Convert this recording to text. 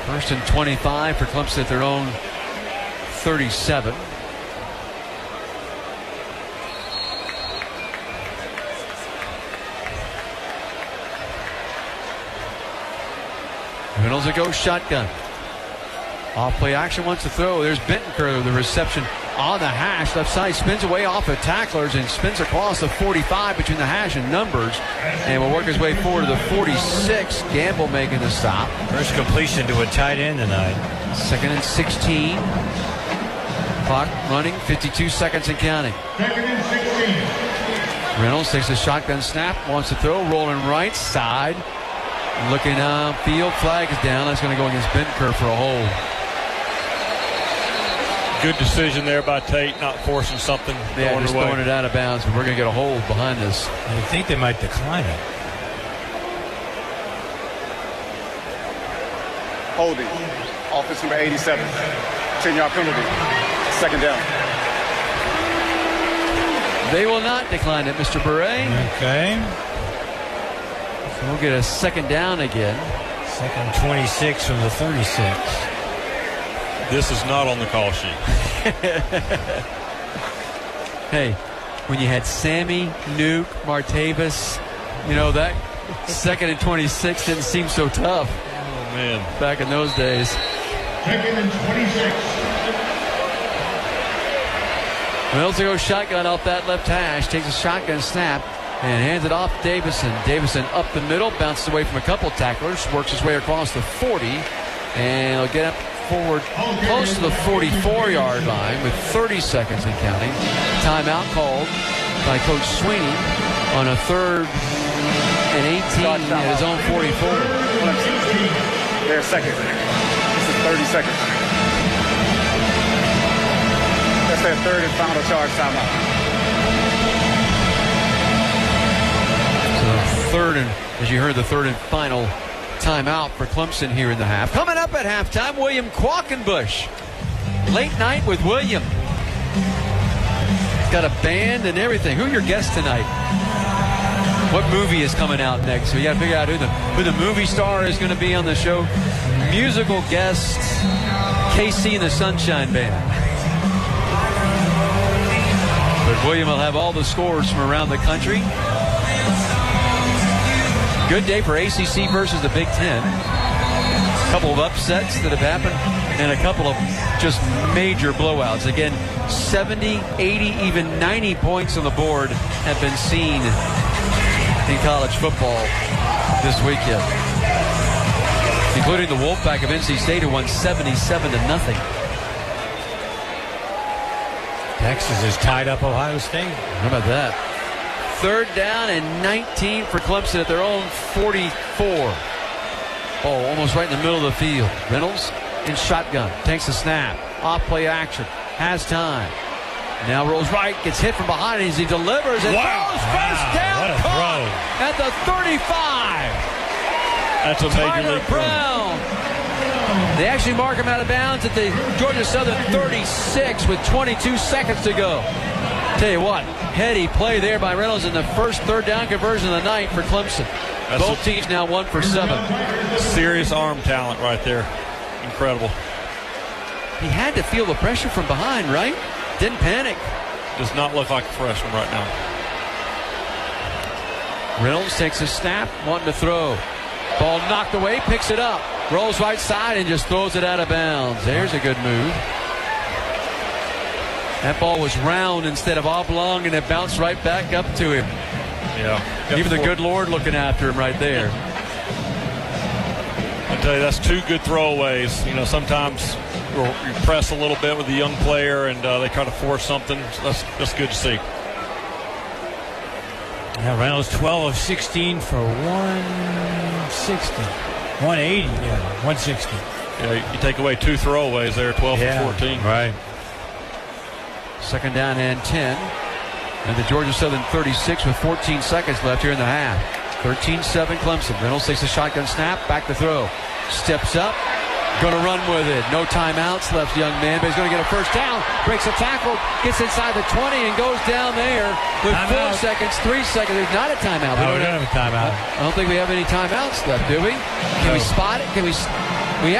First and 25 for Clemson at their own 37. Reynolds will go shotgun. Off play action wants to throw. There's Bittencourt, the reception on the hash. Left side spins away off the tacklers and spins across the 45 between the hash and numbers. And will work his way forward to the 46. Gamble making the stop. First completion to a tight end tonight. Second and 16. Clock running, 52 seconds and counting. Second and 16. Reynolds takes a shotgun snap, wants to throw, rolling right side. Looking field, flag is down. That's going to go against Bittencourt for a hold. Good decision there by Tate, not forcing something. Yeah, just throwing it out of bounds, but we're going to get a hold behind us. I think they might decline it. Holding. Offense number 87. 10-yard penalty. Second down. They will not decline it, Mr. Bure. Okay. So we'll get a second down again. Second 26 from the 36. This is not on the call sheet. Hey, when you had Sammy, Nuke, Martavis, that second and 26 didn't seem so tough. Oh, man. Back in those days. Second and 26. Reynolds to go shotgun off that left hash. Takes a shotgun snap and hands it off to Davison. Davison up the middle, bounces away from a couple tacklers, works his way across the 40, and he'll get up forward close to the 44-yard line with 30 seconds and counting. Timeout called by Coach Sweeney on a 3rd and 18 at his own 44. There's second. This is 30 seconds. That's their 3rd and final charge timeout. Third and, as you heard, the 3rd and final timeout for Clemson here in the half. Coming up at halftime, William Qualkenbush. Late night with William. He's got a band and everything. Who are your guests tonight? What movie is coming out next? So you got to figure out who the movie star is going to be on the show. Musical guest, KC and the Sunshine Band. But William will have all the scores from around the country. Good day for ACC versus the Big Ten. A couple of upsets that have happened and a couple of just major blowouts. Again, 70, 80, even 90 points on the board have been seen in college football this weekend, including the Wolfpack of NC State, who won 77-0. Texas has tied up Ohio State. How about that? 3rd down and 19 for Clemson at their own 44. Oh, almost right in the middle of the field. Reynolds in shotgun. Takes a snap. Off play action. Has time. Now rolls right. Gets hit from behind as he delivers and throws. First down. What a caught throw. at the 35. That's a major Tyler league throw. Brown. They actually mark him out of bounds at the Georgia Southern 36 with 22 seconds to go. Tell you what, heady play there by Reynolds in the first 3rd down conversion of the night for Clemson. Both teams now 1 for 7. Serious arm talent right there. Incredible. He had to feel the pressure from behind, right? Didn't panic. Does not look like a freshman right now. Reynolds takes a snap, wanting to throw. Ball knocked away, picks it up. Rolls right side and just throws it out of bounds. There's a good move. That ball was round instead of oblong, and it bounced right back up to him. Yeah. Even the good Lord looking after him right there. I tell you, that's 2 good throwaways. Sometimes you press a little bit with the young player, and they kind of force something. So that's good to see. Yeah, Reynolds 12 of 16 for 160. 180, 160. Yeah, you take away 2 throwaways there, 12 for 14. Right. 2nd down and 10. And the Georgia Southern 36 with 14 seconds left here in the half. 13-7 Clemson. Reynolds takes a shotgun snap, back to throw. Steps up, going to run with it. No timeouts left, young man, but he's going to get a first down. Breaks a tackle, gets inside the 20 and goes down there with timeout. 4 seconds, 3 seconds. There's not a timeout. No, we don't have a timeout. I don't think we have any timeouts left, do we? Can we spot it? Can we